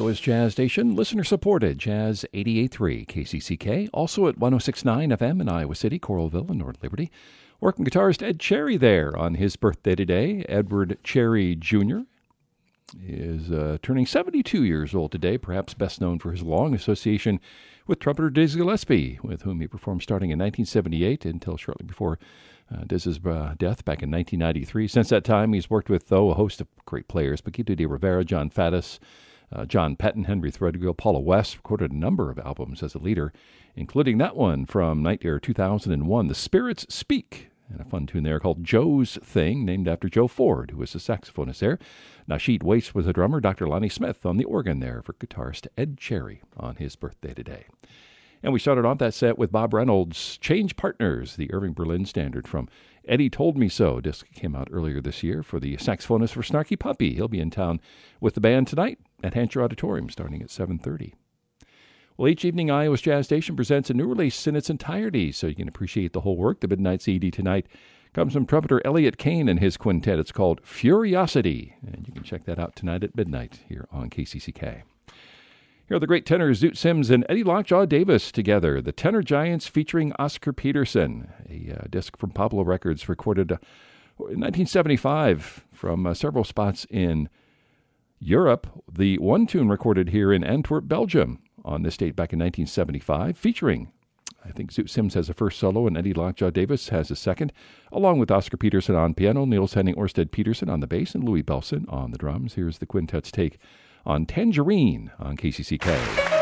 Iowa's Jazz Station, listener-supported Jazz 88.3 KCCK, also at 106.9 FM in Iowa City, Coralville, and North Liberty. Working guitarist Ed Cherry there on his birthday today. Edward Cherry Jr. is turning 72 years old today, perhaps best known for his long association with trumpeter Dizzy Gillespie, with whom he performed starting in 1978 until shortly before Diz's death back in 1993. Since that time, he's worked with, though, a host of great players: Paquito de Rivera, John Faddis, John Pettin, Henry Threadgill, Paula West. Recorded a number of albums as a leader, including that one from 2001, The Spirits Speak, and a fun tune there called Joe's Thing, named after Joe Ford, who was the saxophonist there. Nasheed Wace was the drummer, Dr. Lonnie Smith on the organ there for guitarist Ed Cherry on his birthday today. And we started off that set with Bob Reynolds' Change Partners, the Irving Berlin standard from Eddie Told Me So. Disc came out earlier this year for the saxophonist for Snarky Puppy. He'll be in town with the band tonight at Hansher Auditorium starting at 7:30. Well, each evening, Iowa's Jazz Station presents a new release in its entirety, so you can appreciate the whole work. The Midnight CD tonight comes from trumpeter Elliot Kane and his quintet. It's called Furiosity, and you can check that out tonight at midnight here on KCCK. Here are the great tenors Zoot Sims and Eddie Lockjaw Davis together. The Tenor Giants featuring Oscar Peterson, a disc from Pablo Records recorded in 1975 from several spots in Europe. The one tune recorded here in Antwerp, Belgium on this date back in 1975, featuring, I think Zoot Sims has a first solo and Eddie Lockjaw Davis has a second, along with Oscar Peterson on piano, Niels Henning Orsted Peterson on the bass, and Louis Belson on the drums. Here's the quintet's take on Tangerine on KCCK.